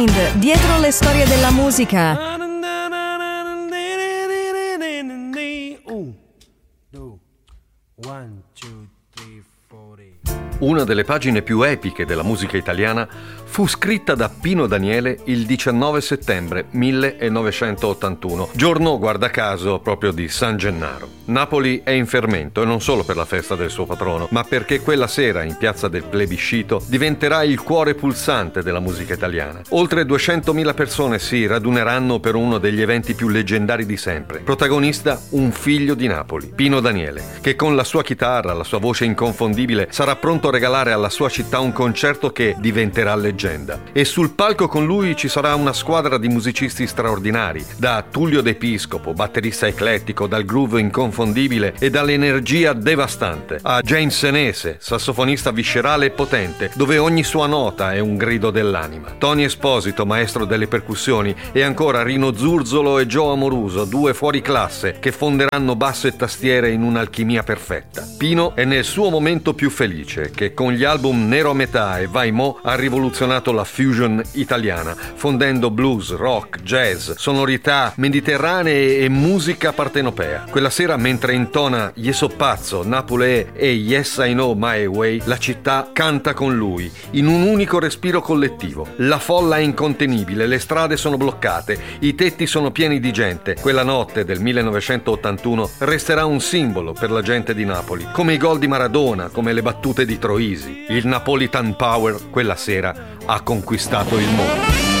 Dietro le storie della musica. Una delle pagine più epiche della musica italiana fu scritta da Pino Daniele il 19 settembre 1981, giorno, guarda caso, proprio di San Gennaro. Napoli è in fermento, e non solo per la festa del suo patrono, ma perché quella sera, in piazza del Plebiscito, diventerà il cuore pulsante della musica italiana. Oltre 200.000 persone si raduneranno per uno degli eventi più leggendari di sempre. Protagonista un figlio di Napoli, Pino Daniele, che con la sua chitarra, la sua voce inconfondibile, sarà pronto a regalare alla sua città un concerto che diventerà leggenda. E sul palco con lui ci sarà una squadra di musicisti straordinari, da Tullio De Piscopo, batterista eclettico, dal groove inconfondibile e dall'energia devastante, a James Senese, sassofonista viscerale e potente, dove ogni sua nota è un grido dell'anima. Tony Esposito, maestro delle percussioni, e ancora Rino Zurzolo e Joe Amoruso, due fuori classe che fonderanno basso e tastiere in un'alchimia perfetta. Pino è nel suo momento più felice, che con gli album Nero a metà e Vai Mo ha rivoluzionato la fusion italiana, fondendo blues, rock, jazz, sonorità mediterranee e musica partenopea. Quella sera, mentre intona Io so pazzo, Napoli e Yes I Know My Way, la città canta con lui, in un unico respiro collettivo. La folla è incontenibile, le strade sono bloccate, i tetti sono pieni di gente. Quella notte del 1981 resterà un simbolo per la gente di Napoli, come i gol di Maradona, come le battute di Troisi. Il Napolitan Power quella sera ha conquistato il mondo.